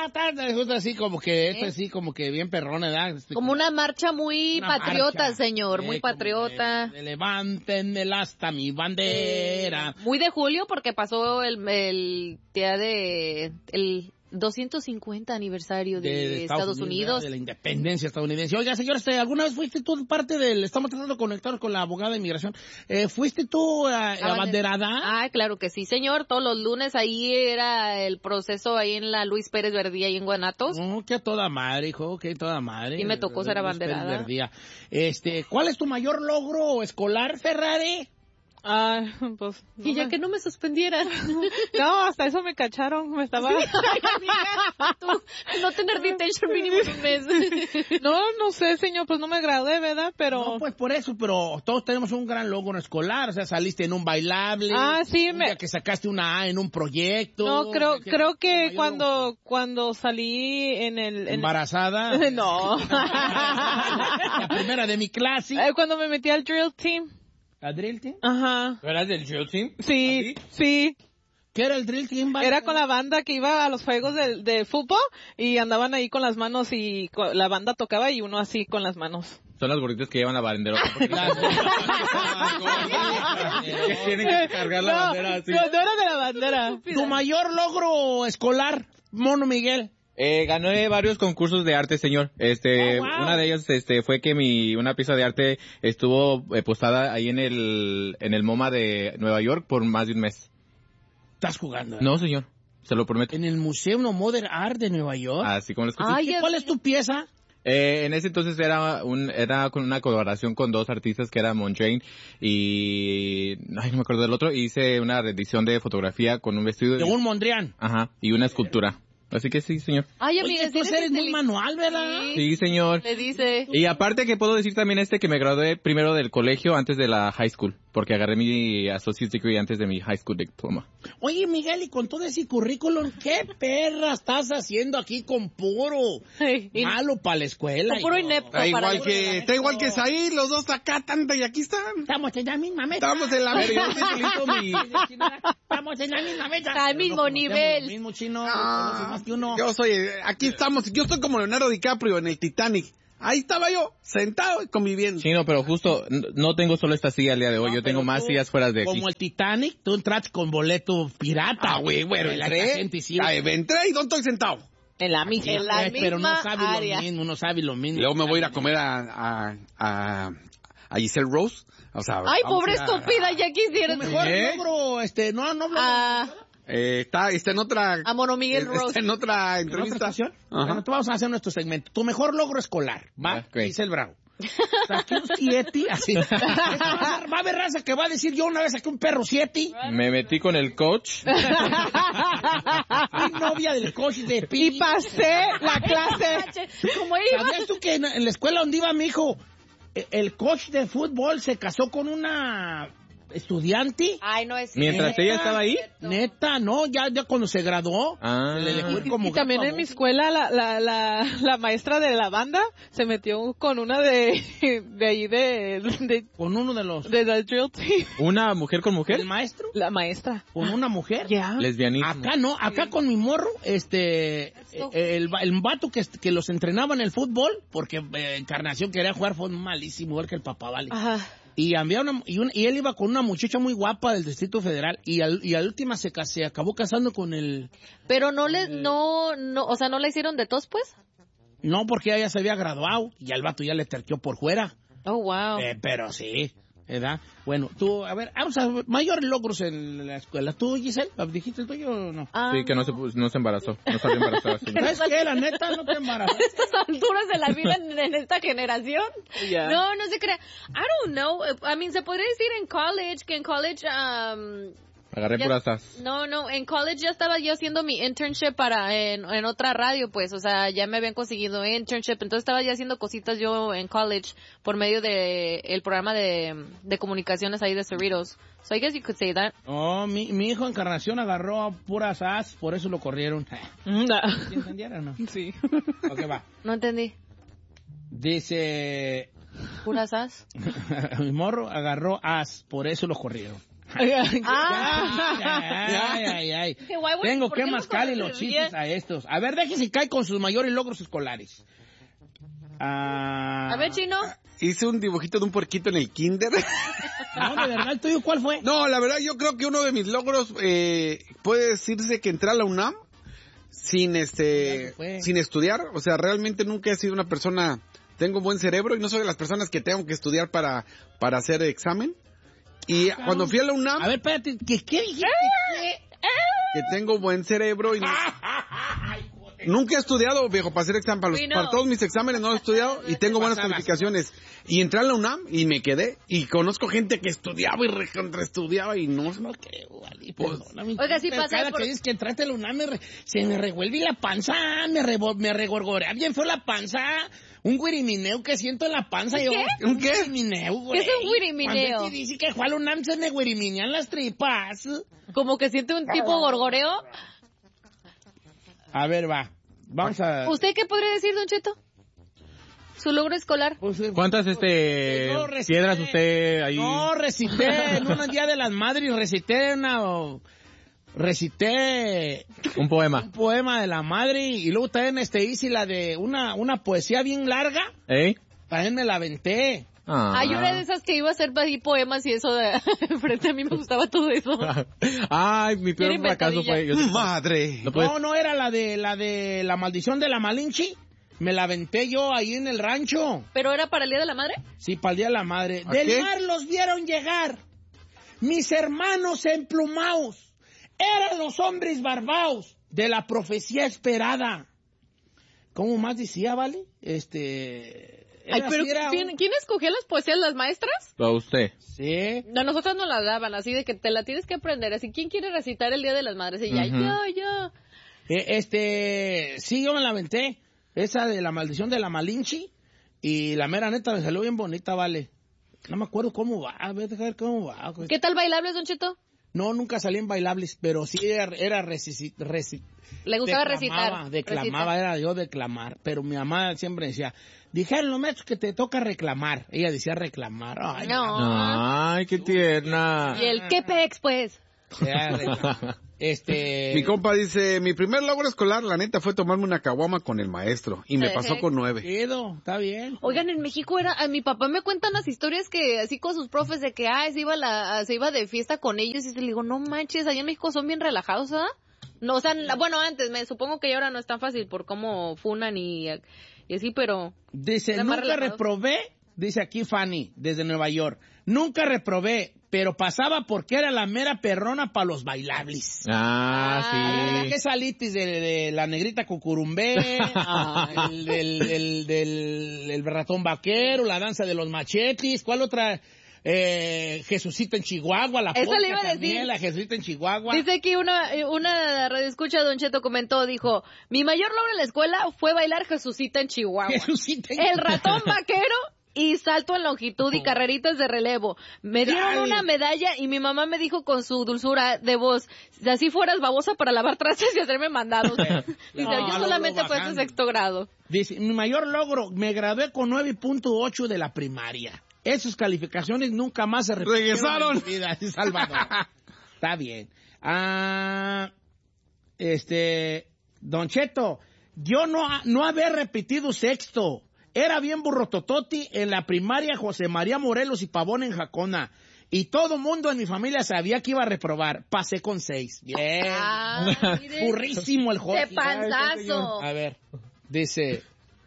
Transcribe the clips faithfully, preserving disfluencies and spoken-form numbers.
está así como que, esto así como que bien perrona, ¿verdad? Este, como una marcha muy una patriota, marcha, señor, eh, muy patriota. De, de levanten el asta mi bandera. Eh, muy de julio porque pasó el, el día de, el doscientos cincuenta aniversario de, de, de Estados, Estados Unidos, Unidos. De la independencia estadounidense. Oiga, señor, este, ¿alguna vez fuiste tú parte del, estamos tratando de conectarnos con la abogada de inmigración, eh, ¿fuiste tú a, a abanderada? Ah, claro que sí, señor, todos los lunes ahí era el proceso ahí en la Luis Pérez Verdía, ahí en Guanatos. No, que a toda madre, hijo, que a toda madre. Y me tocó ser abanderada. Este, ¿cuál es tu mayor logro escolar, Ferrari? Ah, pues... Y ya me... que no me suspendieran. No, hasta eso me cacharon, me estaba... Sí, ay, amiga, tú, no tener detention mínimo en un mes. No, no sé, señor, pues no me gradué, ¿verdad? Pero... No, pues por eso, pero todos tenemos un gran logro escolar, o sea, saliste en un bailable. Ah, sí, un me... día que sacaste una A en un proyecto. No, creo, que, creo que que cuando, cuando salí en el... En... ¿Embarazada? No. La primera de mi clase. Eh, cuando me metí al drill team. ¿A drill team? Ajá. ¿Eras del drill team? Sí, sí. ¿Qué era el drill team? Era con la banda que iba a los juegos de, de fútbol y andaban ahí con las manos y con, la banda tocaba y uno así con las manos. Son los gorditos que llevan la bandera. Que tienen que cargar la no, bandera así. No, no era de la bandera. ¿Tu mayor logro escolar, Mono Miguel? Eh, gané varios concursos de arte, señor. Este, Oh, wow. Una de ellas, este, fue que mi, una pieza de arte estuvo eh, postada ahí en el, en el MoMA de Nueva York por más de un mes. ¿Estás jugando? ¿Eh? No, señor. Se lo prometo. ¿En el Museo of Modern Art de Nueva York? Así como lo escuché. Ay, ¿Cuál es tu pieza? Eh, en ese entonces era un, era con una colaboración con dos artistas que eran Montrain y, ay, no me acuerdo del otro. Hice una rendición de fotografía con un vestido De un Mondrian. Ajá, y una escultura. Así que sí, señor. Ay, Oye, amiga, tú eres muy manual, ¿verdad? Sí. Sí, señor. Le dice. Y aparte que puedo decir también este que me gradué primero del colegio antes de la high school, porque agarré mi associate's degree antes de mi high school diploma. Oye, Miguel, y con todo ese currículum, ¿qué perra estás haciendo aquí con puro Sí. malo para la escuela? Con puro hijo? inepto. Está igual para- que, está igual que Saí, los dos acá, tanta, y aquí están. Estamos en la misma meta. Estamos en la Pero yo utilizo mi... Estamos en la misma meta. Al Pero mismo no conocemos nivel. lo mismo, chino. conoces más que uno. Yo soy, eh, aquí estamos, yo estoy como Leonardo DiCaprio en el Titanic. Ahí estaba yo, sentado y conviviendo. Chino, pero justo n- no tengo solo esta silla al día de hoy, No, yo tengo pero más tú, sillas fuera de aquí. Como el Titanic, tú entras con boleto pirata. Ah, güey, bueno, La entré, gente sí. ay, entré y ¿dónde estoy sentado? En la misma. En la Eh, pero no misma sabe área. lo mismo, no sabe lo Y mismo. luego me voy a ir a comer a, a, a, a Giselle Rose. O sea, Ay, vamos pobre a ir a- estúpida, ya quisiera. Tu mejor ¿Eh? logro, este, no, no hablamos. Ah, Eh, está, está en otra... a Mono Miguel está Rose. en otra ¿En otra entrevista. estación? Ajá. Bueno, tú vamos a hacer nuestro segmento. Tu mejor logro escolar, ¿va? Ah, great. Dice el Bravo. Saqué un siete, así. va a haber raza que va a decir, yo una vez saqué un perro siete. Me metí con el coach. Fui novia del coach de Pi. Y pasé la clase. ¿Cómo iba? ¿Sabías tú que en, en la escuela donde iba mi hijo, e- el coach de fútbol se casó con una estudiante? Ay, no es Mientras cierto. ella estaba ahí. Neta, no, ya, ya cuando se graduó. Ah. Se le dejó ir como Y también gato a en mi bote. escuela la, la, la, la maestra de la banda se metió con una de, de ahí de, de, Con uno de los... de la drill team. ¿Una mujer con mujer? ¿El maestro? La maestra. ¿Con una mujer? Ya. Lesbianismo. Acá no, acá con mi morro, este, eh, el, va- el vato que, que los entrenaba en el fútbol, porque eh, Encarnación quería jugar, fue malísimo, igual que el papá, vale. Ajá. Y, había una, y, un- y él iba con una muchacha muy guapa del Distrito Federal, y al, y a la última se, ca- se acabó casando con el... Pero no le, no, no, o sea, no la hicieron de tos, pues. No, porque ella ya se había graduado, y al vato ya le terqueó por fuera. Oh, wow. Eh, pero sí, ¿verdad? Bueno, tú, a ver, vamos a ver, mayores logros en la escuela. ¿Tú, Giselle, dijiste el tuyo o no? Ah, Sí, que no se, pu- no se embarazó. No salió embarazada. sí. ¿Sabes qué? La neta, no te embarazó. estas alturas de la vida en, en esta generación. Ya. No, no se crea. I don't know. I mean, se podría decir en college, que en college, um, Agarré ya- puras as. No, no, en college ya estaba yo haciendo mi internship para en, en otra radio, pues, o sea, ya me habían conseguido internship, entonces estaba ya haciendo cositas yo en college por medio de el programa de, de comunicaciones ahí de Cerritos. So I guess you could say that. Oh, mi, mi hijo Encarnación agarró a puras as, por eso lo corrieron. No. ¿Sí entendieron o no? Sí. Ok, va. No entendí. Dice, ¿Puras as? mi morro agarró as, por eso lo corrieron. Ah. Ay, ay, ay. Qué guay, güey, Tengo ¿por que qué los mascarle conoces los bien? chistes a estos. A ver, déjese caer con sus mayores logros escolares. Ah, A ver, Chino. Hice un dibujito de un puerquito en el kinder. No, de verdad, ¿el tuyo cuál fue? No, la verdad yo creo que uno de mis logros eh, puede decirse que entré a la UNAM sin este sin estudiar. O sea, realmente nunca he sido una persona... Tengo buen cerebro y no soy de las personas que tengo que estudiar para, para hacer examen. Y cuando fui a la UNAM... A ver, espérate, ¿qué, qué dijiste? Que tengo buen cerebro y... No, nunca he estudiado, viejo, para hacer examen. Para, los- Sí, no. para todos mis exámenes no he estudiado y tengo buenas pasabas. calificaciones. Y entré a la UNAM y me quedé. Y conozco gente que estudiaba y recontraestudiaba y no... No creo, Ali, Pues- perdóname. Oiga, sí Pero pasa cada por- que dices que entraste a la UNAM, me re- se me revuelve la panza, me, revo- me regorgorea bien fue la panza. Un guirimineo que siento en la panza. Yo, ¿Qué? ¿Un qué? guirimineo, güey. ¿Qué es un guirimineo? Cuando te dice que fue a la UNAM se me guiriminean las tripas. Como que siente un tipo gorgoreo. A ver, va. Vamos a... ¿Usted qué podría decir, Don Cheto? Su logro escolar. Pues, eh, ¿Cuántas este yo recité- piedras usted ahí? No, recité en un día de las madres, recité una... Recité Un poema. un poema de la madre y luego también este hice la de una, una poesía bien larga, ¿Eh? también me la aventé. Ah. Hay una de esas que iba a hacer para ahí poemas y eso de frente a mí me gustaba todo eso. Ay, mi peor Bien fracaso fue... yo- Madre. No puedes- No, no era la de la de la maldición de la Malinche. Me la aventé yo ahí en el rancho. ¿Pero era para el Día de la Madre? Sí, para el día de la madre. ¿A Del qué? mar los vieron llegar. Mis hermanos emplumados. Eran los hombres barbaos de la profecía esperada. ¿Cómo más decía, vale? Este... Ay, era pero así, era ¿quién, un- quién escogía las poesías, las maestras? A usted. Sí. No, nosotras nos las daban, así de que te la tienes que aprender. Así, ¿quién quiere recitar el Día de las Madres? Y ya, Ujú. yo, yo. Eh, este, sí, yo me la aventé. Esa de la maldición de la Malinche. Y la mera neta me salió bien bonita, vale. No me acuerdo cómo va. A ver, déjame ver cómo va. güey. ¿Qué tal bailables, Don Cheto? No, nunca salí en bailables, pero sí era, era reci- reci- Le gustaba declamaba, recitar. Declamaba, Recitar. era yo declamar. Pero mi mamá siempre decía, dijeron los maestros que te toca reclamar. Ella decía reclamar. Ay, No. Ay, qué tierna. Y el qué pex, pues. era reclamar. Este... Mi compa dice, mi primer logro escolar, la neta, fue tomarme una caguama con el maestro. Y me Ejé. pasó con nueve. Chido, está bien. Oigan, en México era, a mi papá me cuentan las historias que, así con sus profes, de que, ay, se iba, la, se iba de fiesta con ellos, y se le digo, no manches, allá en México son bien relajados, ¿ah? No, o sea, la- bueno, antes, me supongo que ahora no es tan fácil por cómo funan y, y así, pero... Dice, Era más nunca relajado. reprobé, dice aquí Fanny, desde Nueva York. Nunca reprobé, pero pasaba porque era la mera perrona para los bailables. Ah, ¿Qué sí. salitis de, de la negrita cucurumbé, ah, el, del, del, del- el ratón vaquero, la danza de los machetes? ¿Cuál otra? Eh, Jesucita en Chihuahua, la Esa polka le iba a también, decir. la Jesucita en Chihuahua. Dice aquí una, una radioescucha, Don Cheto comentó, dijo, mi mayor logro en la escuela fue bailar Jesucita en Chihuahua. Jesucita en El Chihuahua. ratón vaquero y salto en longitud y carreritas de relevo. Me dieron Ay. una medalla y mi mamá me dijo con su dulzura de voz, si así fueras babosa para lavar trastes y hacerme mandados. Dice, No, yo lo- solamente lo fue hasta bajando. sexto grado. Dice, mi mayor logro, me gradué con nueve punto ocho de la primaria. Esas calificaciones nunca más se repitieron Regresaron. en mi vida, en Salvador. Está bien. Ah, este, Don Cheto, yo no, no haber repetido sexto. Era bien burrotototi en la primaria José María Morelos y Pavón en Jacona. Y todo mundo en mi familia sabía que iba a reprobar. Pasé con seis. Bien. Ah, mire. Burrísimo el Jorge. De panzazo. A ver, dice...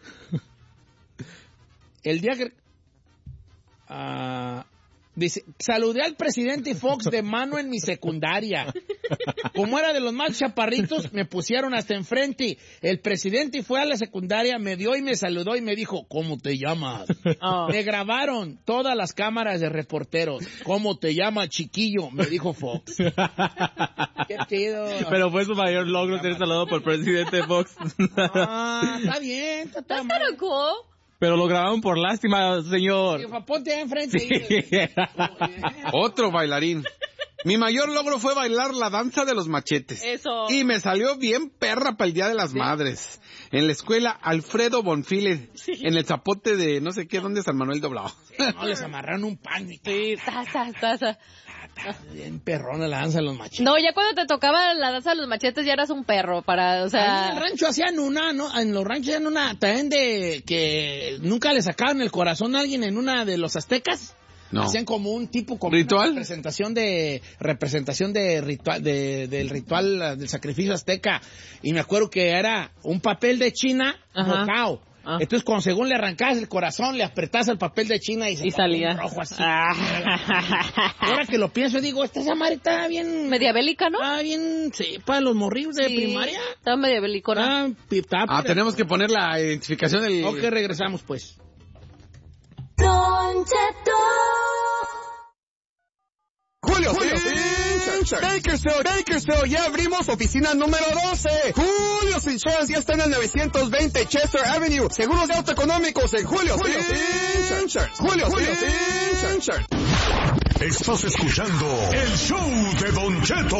El día que... ah, dice, saludé al presidente Fox de mano en mi secundaria. Como era de los más chaparritos, me pusieron hasta enfrente. El presidente fue a la secundaria, me dio y me saludó y me dijo, ¿cómo te llamas? Me grabaron todas las cámaras de reporteros. ¿Cómo te llamas, chiquillo? Me dijo Fox. Qué chido. Pero fue su mayor logro ser saludado por el presidente Fox. Ah, está bien, está, está That's mal. kinda cool. Pero lo grabaron por lástima, señor. Dijo, ponte ahí enfrente. Sí. Otro bailarín. Mi mayor logro fue bailar la danza de los machetes. Eso. Y me salió bien perra para el Día de las Madres. En la escuela Alfredo Bonfile, en el zapote de no sé qué, ¿dónde es San Manuel Doblado? No, les amarraron un pan. Sí, taza, taza. Bien perrona la danza de los machetes. No, ya cuando te tocaba la danza de los machetes ya eras un perro para, o sea... Ahí en el rancho hacían una, ¿no? En los ranchos hacían una también de que nunca le sacaban el corazón a alguien en una de los aztecas. No. Hacían como un tipo como ¿ritual? Una representación de representación de ritual de, del ritual del sacrificio azteca, y me acuerdo que era un papel de China mojado. Ah. Entonces, cuando según le arrancabas el corazón, le apretabas el papel de China y, se y salía rojo así. Ah. Ahora que lo pienso, digo, esta madre está bien... Media bélica, ¿no? Ah, bien, sí, para los morrillos de sí, primaria. Está media bélicona. Ah, está, ah, tenemos que poner la identificación del... Ok, regresamos, pues. Don Cheto. Julio, Julio Insurance. Bakersfield, Bakersfield, ya abrimos oficina número doce. Julio Insurance ya está en el novecientos veinte Chester Avenue. Seguros de auto económicos en Julio Insurance. Julio Insurance. Estás escuchando el show de Don Cheto.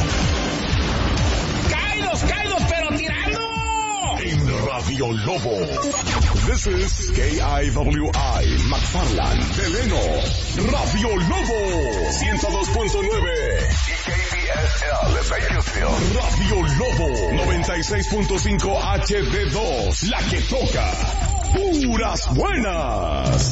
¡Caídos, caídos, pero tirando! En Radio Lobo. This is K I W I, McFarland, Deleno, Radio Lobo, ciento dos punto nueve. Y K B S L, Bakersfield. Radio Lobo, noventa y seis punto cinco H D dos, la que toca puras buenas.